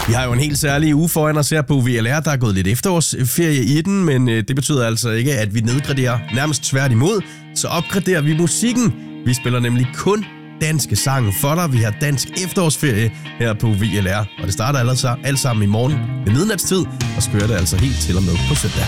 Vi har jo en helt særlig uge foran os her på VLR. Der er gået lidt efterårsferie i den, men det betyder altså ikke, at vi nedgraderer, nærmest tværtimod. Så opgraderer vi musikken. Vi spiller nemlig kun danske sange for dig. Vi har dansk efterårsferie her på VLR, og det starter alt sammen i morgen ved midnatstid, og skører det altså helt til og med på søndag.